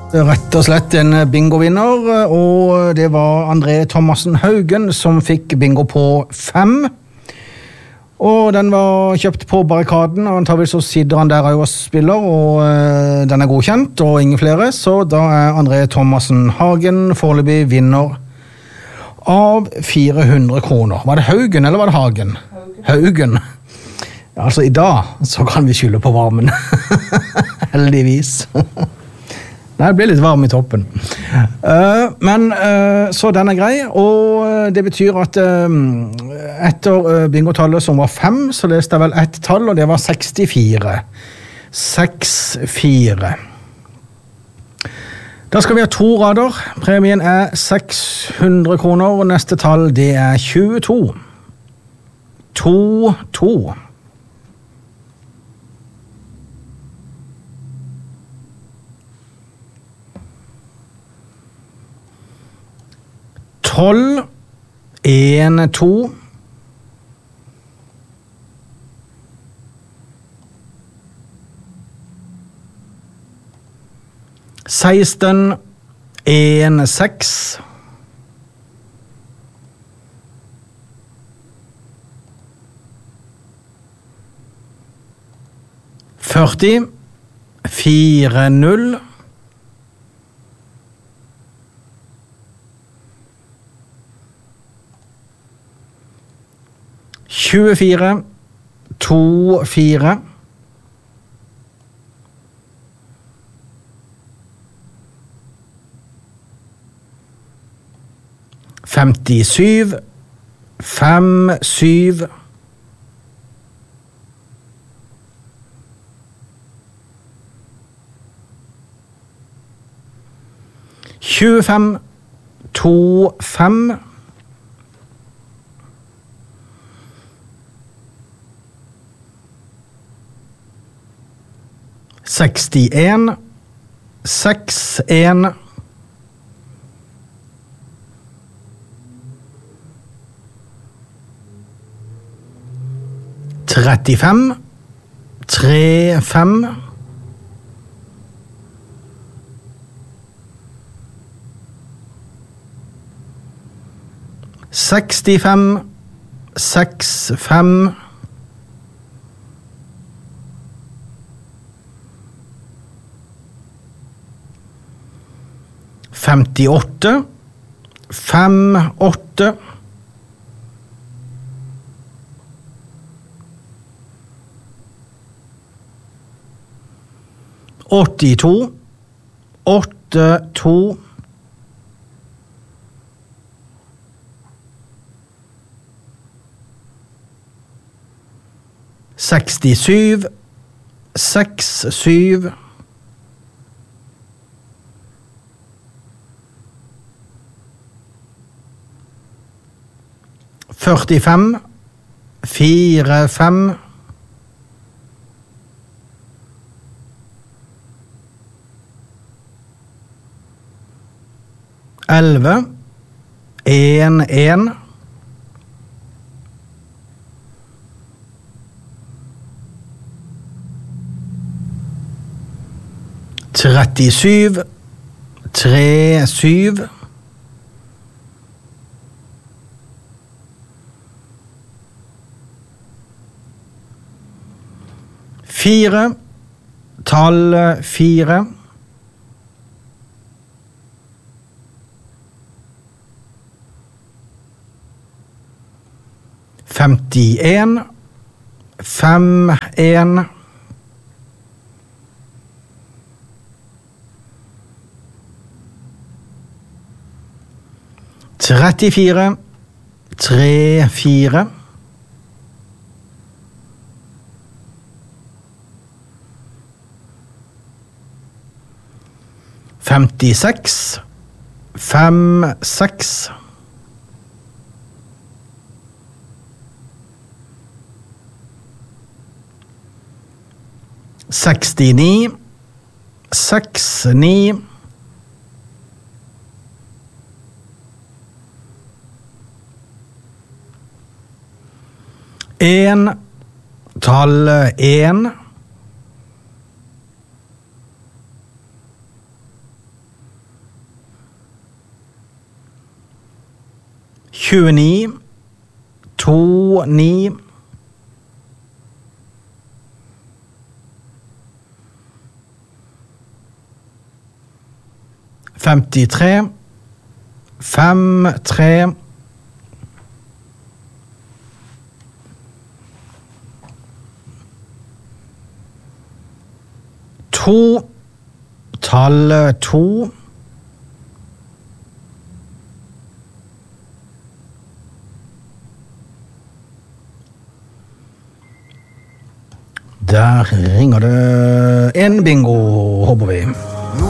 Rett og slett en bingo-vinner, og det var André Thomassen Haugen som fikk bingo på 5. Og den var kjøpt på barrikaden, og antageligvis så sitter han der og spiller, og den er godkjent, og ingen flere, så da er André Thomassen Hagen foreløpig vinner av 400 kroner. Var det Haugen, eller var det Hagen? Haugen. Ja, altså i dag så kan vi skylde på varmen. Heldigvis. Nei, det ble litt varm i toppen. Men så den er grei, og det betyr at etter bingotallet som var 5, så leste jeg vel ett tall, og det var 64. 64. Da skal vi ha 2 rader. Premien er 600 kroner, og neste tall det er 22. 22. 12, 1, 2. 16, 1, 6. 40, 4, 0. 24, 2, 4. 57, 5, 7. 25, 2, 5. 61, 6, 1. 35, 3, 5. 65, 6, 5. 58, 5, 8. 82, 8, 2. 67, 6, 7. 45, 4, 5. 11, 1, 1. 37, 3, 7. 4, tallet 4. 51, 5, 1. 34, 3, 4. 56, 5, 6. 69, 6, 9. 1, tallet 1. 29, 29, 53, 53, 2, tallet 2, der ringer det en bingo, håper vi.